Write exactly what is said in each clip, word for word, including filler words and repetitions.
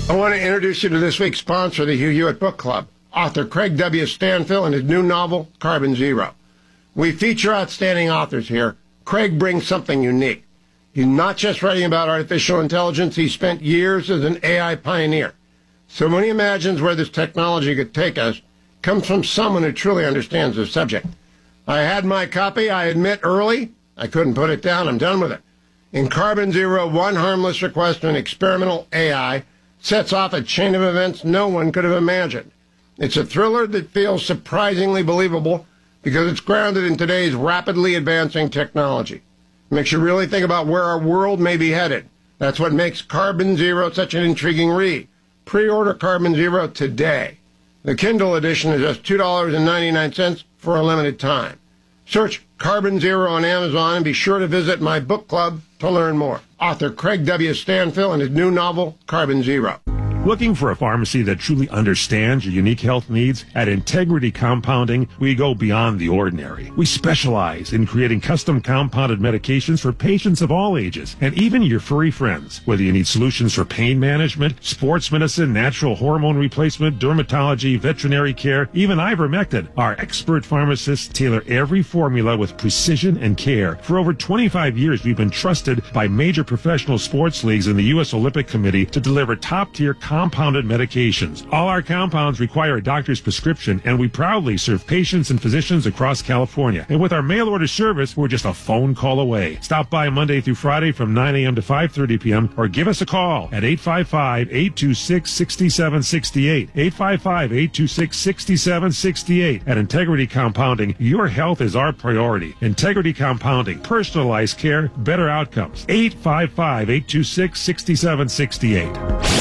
I want to introduce you to this week's sponsor, the Hugh Hewitt Book Club, author Craig W. Stanfill and his new novel, Carbon Zero. We feature outstanding authors here. Craig brings something unique. He's not just writing about artificial intelligence. He spent years as an A I pioneer. So when he imagines where this technology could take us, it comes from someone who truly understands the subject. I had my copy, I admit, early. I couldn't put it down. I'm done with it. In Carbon Zero, one harmless request to an experimental A I sets off a chain of events no one could have imagined. It's a thriller that feels surprisingly believable because it's grounded in today's rapidly advancing technology. It makes you really think about where our world may be headed. That's what makes Carbon Zero such an intriguing read. Pre-order Carbon Zero today. The Kindle edition is just two dollars and ninety-nine cents for a limited time. Search Carbon Zero on Amazon and be sure to visit my book club to learn more. Author Craig W. Stanfill and his new novel, Carbon Zero. Looking for a pharmacy that truly understands your unique health needs? At Integrity Compounding, we go beyond the ordinary. We specialize in creating custom compounded medications for patients of all ages, and even your furry friends. Whether you need solutions for pain management, sports medicine, natural hormone replacement, dermatology, veterinary care, even ivermectin, our expert pharmacists tailor every formula with precision and care. For over twenty-five years, we've been trusted by major professional sports leagues and the U S Olympic Committee to deliver top-tier compounded medications. All our compounds require a doctor's prescription, and we proudly serve patients and physicians across California. And with our mail-order service, we're just a phone call away. Stop by Monday through Friday from nine a.m. to five thirty p.m. or give us a call at eight five five, eight two six, six seven six eight. eight five five, eight two six, six seven six eight. At Integrity Compounding, your health is our priority. Integrity Compounding, personalized care, better outcomes. eight five five, eight two six, six seven six eight.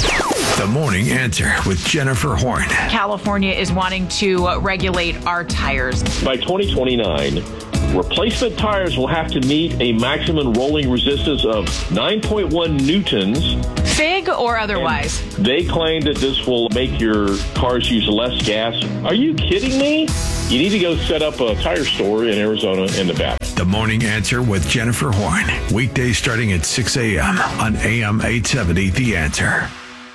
The Morning Answer with Jennifer Horn. California is wanting to uh, regulate our tires. By twenty twenty-nine, replacement tires will have to meet a maximum rolling resistance of nine point one newtons. Fig or otherwise? And they claim that this will make your cars use less gas. Are you kidding me? You need to go set up a tire store in Arizona and Nevada. The Morning Answer with Jennifer Horn. Weekdays starting at six a.m. on A M eight seventy, The Answer.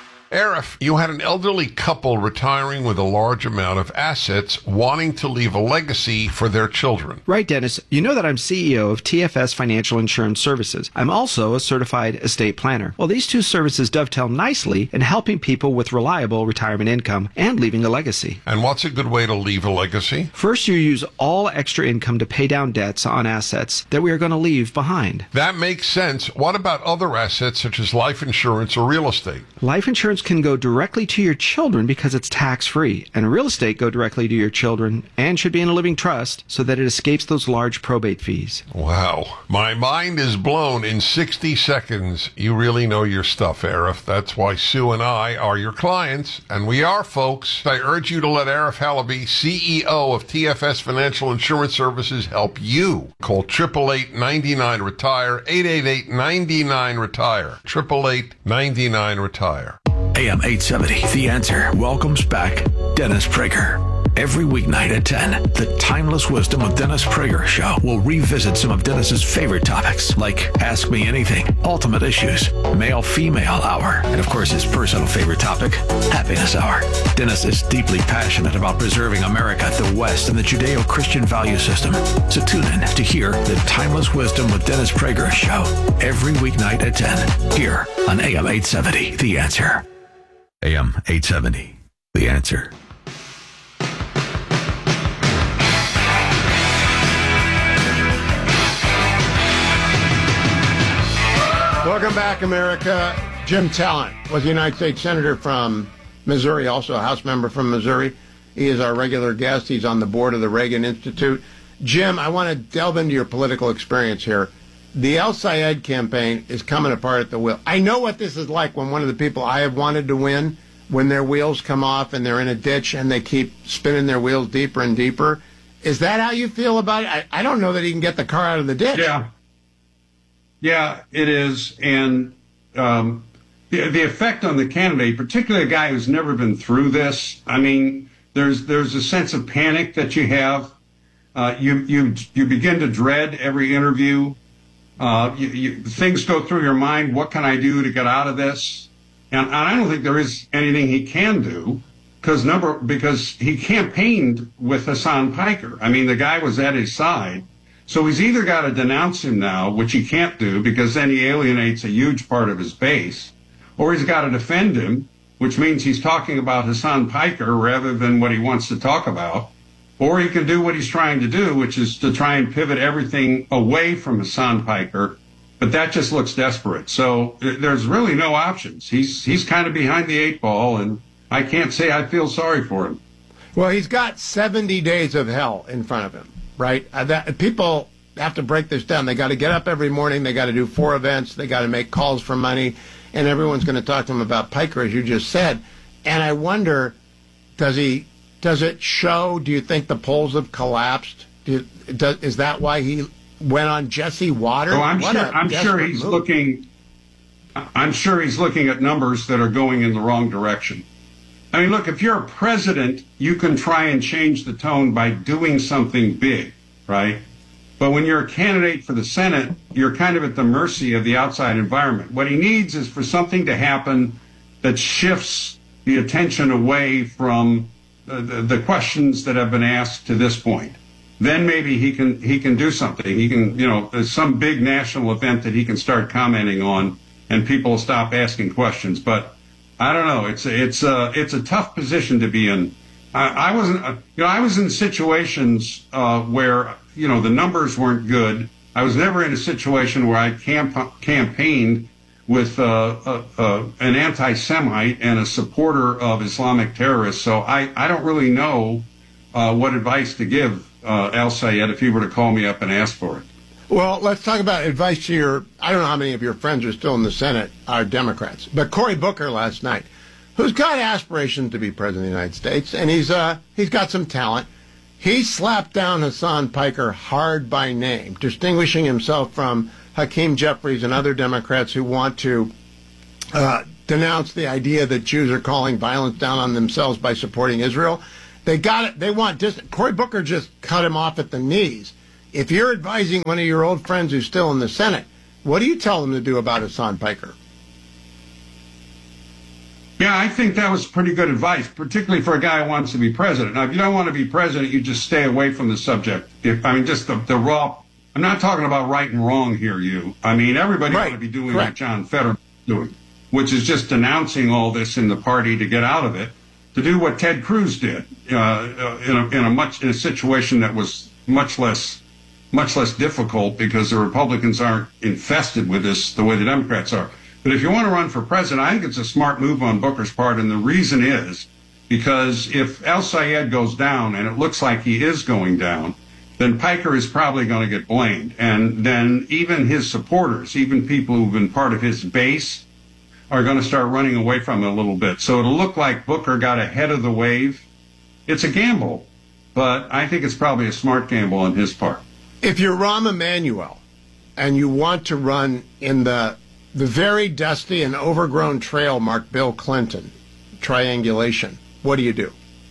Arif, you had an elderly couple retiring with a large amount of assets wanting to leave a legacy for their children. Right, Dennis. You know that I'm C E O of T F S Financial Insurance Services. I'm also a certified estate planner. Well, these two services dovetail nicely in helping people with reliable retirement income and leaving a legacy. And what's a good way to leave a legacy? First, you use all extra income to pay down debts on assets that we are going to leave behind. That makes sense. What about other assets such as life insurance or real estate? Life insurance can go directly to your children because it's tax-free, and real estate go directly to your children and should be in a living trust so that it escapes those large probate fees. Wow. My mind is blown in sixty seconds. You really know your stuff, Arif. That's why Sue and I are your clients, and we are, folks. I urge you to let Arif Halaby, C E O of T F S Financial Insurance Services, help you. Call eight eight eight, nine nine, retire, eight eight eight, nine nine, retire, eight eight eight, nine nine, retire. A M eight seventy, The Answer welcomes back Dennis Prager. Every weeknight at ten, the Timeless Wisdom of Dennis Prager show will revisit some of Dennis's favorite topics, like Ask Me Anything, Ultimate Issues, Male-Female Hour, and of course his personal favorite topic, Happiness Hour. Dennis is deeply passionate about preserving America, the West, and the Judeo-Christian value system. So tune in to hear the Timeless Wisdom with Dennis Prager show every weeknight at ten, here on A M eight seventy, The Answer. A M eight seventy, The Answer. Welcome back, America. Jim Talent was a United States Senator from Missouri, also a House member from Missouri. He is our regular guest. He's on the board of the Reagan Institute. Jim, I want to delve into your political experience here. The El Sayed campaign is coming apart at the wheel. I know what this is like when one of the people I have wanted to win, when their wheels come off and they're in a ditch and they keep spinning their wheels deeper and deeper. Is that how you feel about it? I, I don't know that he can get the car out of the ditch. Yeah. Yeah, it is. And um, the, the effect on the candidate, particularly a guy who's never been through this, I mean, there's there's a sense of panic that you have. Uh, you, you, you begin to dread every interview. Uh, you, you, things go through your mind. What can I do to get out of this? And I don't think there is anything he can do because number because he campaigned with Hassan Piker. I mean, the guy was at his side. So he's either got to denounce him now, which he can't do because then he alienates a huge part of his base, or he's got to defend him, which means he's talking about Hassan Piker rather than what he wants to talk about, or he can do what he's trying to do, which is to try and pivot everything away from Hassan Piker, but that just looks desperate. So there's really no options. He's he's kind of behind the eight ball, and I can't say I feel sorry for him. Well, he's got seventy days of hell in front of him. Right? Uh, that, people have to break this down. They got to get up every morning. They got to do four events. They got to make calls for money. And everyone's going to talk to him about Piker, as you just said. And I wonder, does he? Does it show? Do you think the polls have collapsed? Do you, does, is that why he went on Jesse Watters? Oh, I'm what sure. I'm sure he's move. looking. I'm sure he's looking at numbers that are going in the wrong direction. I mean, look, if you're a president, you can try and change the tone by doing something big, right? But when you're a candidate for the Senate, you're kind of at the mercy of the outside environment. What he needs is for something to happen that shifts the attention away from the, the, the questions that have been asked to this point. Then maybe he can he can do something. He can, you know, there's some big national event that he can start commenting on, and people will stop asking questions. But I don't know. It's it's a it's a tough position to be in. I, I wasn't, uh, you know, I was in situations uh, where you know the numbers weren't good. I was never in a situation where I camp- campaigned with uh, uh, uh, an anti-Semite and a supporter of Islamic terrorists. So I I don't really know uh, what advice to give uh, El-Sayed if he were to call me up and ask for it. Well, let's talk about advice to your, I don't know how many of your friends are still in the Senate are Democrats, but Cory Booker last night, who's got aspirations to be president of the United States, and he's uh he's got some talent. He slapped down Hassan Piker hard by name, distinguishing himself from Hakeem Jeffries and other Democrats who want to uh, denounce the idea that Jews are calling violence down on themselves by supporting Israel. They got it. They want dis- Cory Booker just cut him off at the knees. If you're advising one of your old friends who's still in the Senate, what do you tell them to do about Hassan Piker? Yeah, I think that was pretty good advice, particularly for a guy who wants to be president. Now, if you don't want to be president, you just stay away from the subject. If, I mean, just the, the raw, I'm not talking about right and wrong here, you. I mean, everybody right. ought to be doing Correct. what John Fetterman is doing, which is just denouncing all this in the party to get out of it, to do what Ted Cruz did uh, in, a, in a much in a situation that was much less much less difficult because the Republicans aren't infested with this the way the Democrats are. But if you want to run for president, I think it's a smart move on Booker's part, and the reason is because if El-Sayed goes down, and it looks like he is going down, then Piker is probably going to get blamed. And then even his supporters, even people who've been part of his base, are going to start running away from it a little bit. So it'll look like Booker got ahead of the wave. It's a gamble, but I think it's probably a smart gamble on his part. If you're Rahm Emanuel and you want to run in the the very dusty and overgrown trail marked Bill Clinton triangulation, what do you do?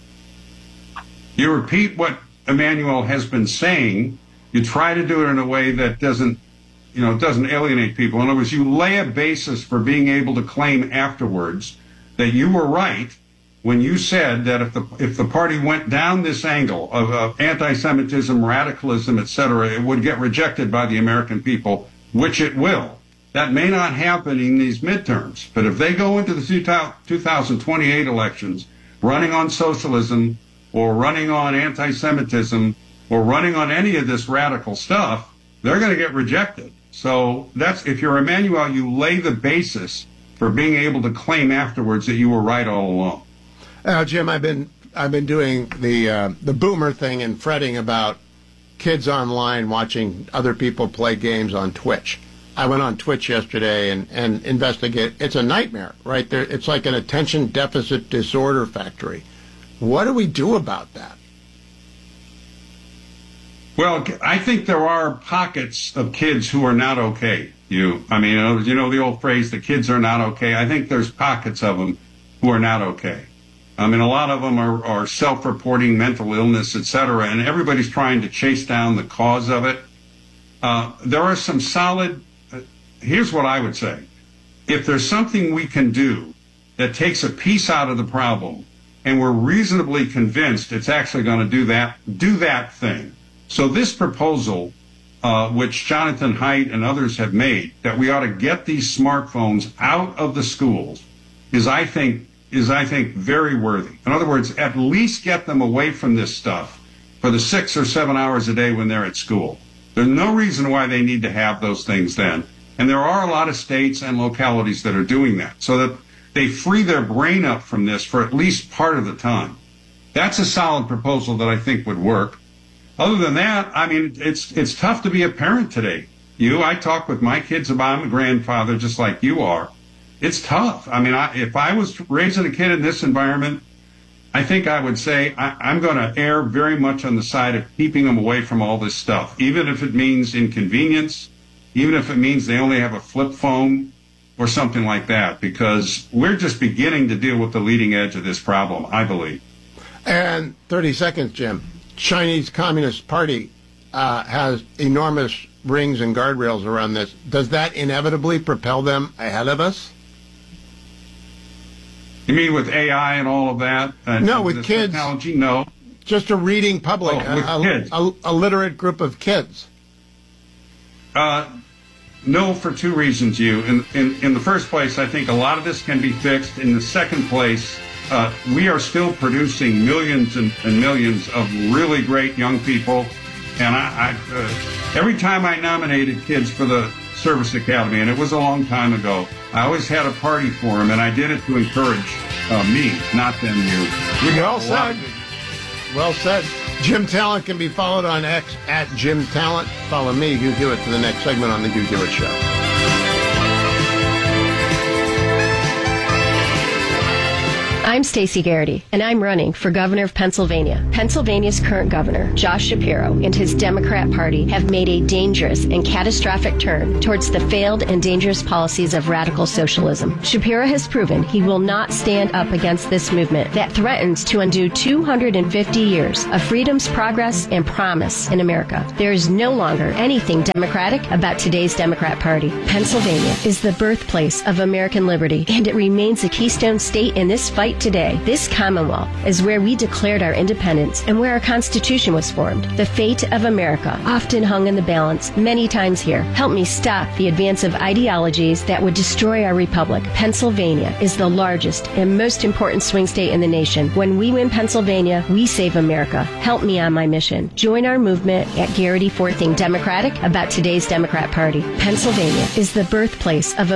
You repeat what Emanuel has been saying. You try to do it in a way that doesn't, you know, doesn't alienate people. In other words, you lay a basis for being able to claim afterwards that you were right when you said that if the if the party went down this angle of, of anti-Semitism, radicalism, et cetera, it would get rejected by the American people, which it will. That may not happen in these midterms, but if they go into the two thousand twenty-eight elections running on socialism or running on anti-Semitism or running on any of this radical stuff, they're going to get rejected. So that's, if you're Emanuel, you lay the basis for being able to claim afterwards that you were right all along. Uh, Jim, I've been I've been doing the uh, the boomer thing and fretting about kids online watching other people play games on Twitch. I went on Twitch yesterday and, and investigate. It's a nightmare, right? There, it's like an attention deficit disorder factory. What do we do about that? Well, I think there are pockets of kids who are not okay. You, I mean, you know the old phrase, the kids are not okay. I think there's pockets of them who are not okay. I mean, a lot of them are, are self-reporting mental illness, et cetera, and everybody's trying to chase down the cause of it. Uh, there are some solid, uh, here's what I would say. If there's something we can do that takes a piece out of the problem, and we're reasonably convinced it's actually going to do that, do that thing. So this proposal, uh, which Jonathan Haidt and others have made, that we ought to get these smartphones out of the schools, is, I think, is, I think, very worthy. In other words, at least get them away from this stuff for the six or seven hours a day when they're at school. There's no reason why they need to have those things then. And there are a lot of states and localities that are doing that, so that they free their brain up from this for at least part of the time. That's a solid proposal that I think would work. Other than that, I mean, it's it's tough to be a parent today. You, I talk with my kids about, I'm a grandfather just like you are. It's tough. I mean, I, if I was raising a kid in this environment, I think I would say I, I'm going to err very much on the side of keeping them away from all this stuff, even if it means inconvenience, even if it means they only have a flip phone or something like that, because we're just beginning to deal with the leading edge of this problem, I believe. And thirty seconds, Jim. Chinese Communist Party uh, has enormous rings and guardrails around this. Does that inevitably propel them ahead of us? You mean with A I and all of that? Uh, no, with kids. Technology? No. Just a reading public, oh, with a, kids. A, a literate group of kids. Uh, no, for two reasons, you. In, in, in the first place, I think a lot of this can be fixed. In the second place, uh, we are still producing millions and, and millions of really great young people. And I, I uh, every time I nominated kids for the Service Academy, and it was a long time ago, I always had a party for them, and I did it to encourage uh, me, not them, you. We well said. Well said. Jim Talent can be followed on X at Jim Talent. Follow me, Hugh Hewitt, to the next segment on The Hugh Hewitt Show. I'm Stacey Garrity, and I'm running for governor of Pennsylvania. Pennsylvania's current governor, Josh Shapiro, and his Democrat Party have made a dangerous and catastrophic turn towards the failed and dangerous policies of radical socialism. Shapiro has proven he will not stand up against this movement that threatens to undo two hundred fifty years of freedom's progress and promise in America. There is no longer anything democratic about today's Democrat Party. Pennsylvania is the birthplace of American liberty, and it remains a keystone state in this fight today. This Commonwealth is where we declared our independence and where our Constitution was formed. The fate of America often hung in the balance many times here. Help me stop the advance of ideologies that would destroy our republic. Pennsylvania is the largest and most important swing state in the nation. When we win Pennsylvania, we save America. Help me on my mission. Join our movement at Garrity for Think Democratic about today's Democrat Party. Pennsylvania is the birthplace of